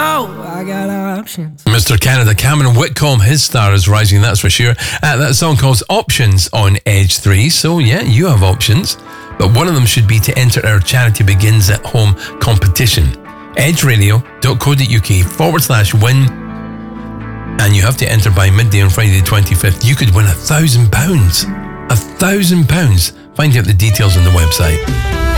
know I got options. Mr. Canada, Cameron Whitcomb, his star is rising, that's for sure. That song calls Options on Edge 3. So yeah, you have options. But one of them should be to enter our Charity Begins at Home competition. edgeradio.co.uk/win. And you have to enter by midday on Friday the 25th. You could win £1,000. £1,000. Find out the details on the website.